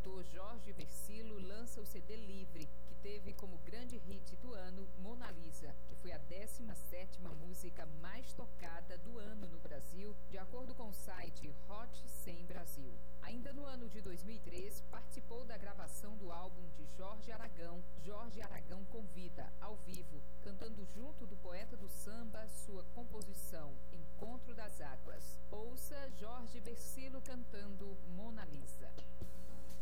cantor Jorge Versilo lança o CD Livre, que teve como grande hit do ano Mona Lisa, que foi a 17ª música mais tocada do ano no Brasil, de acordo com o site Hot 100 Brasil. Ainda no ano de 2003, participou da gravação do álbum de Jorge Aragão, Jorge Aragão Convida, ao vivo, cantando junto do poeta do samba sua composição Encontro das Águas. Ouça Jorge Versilo cantando Mona Lisa.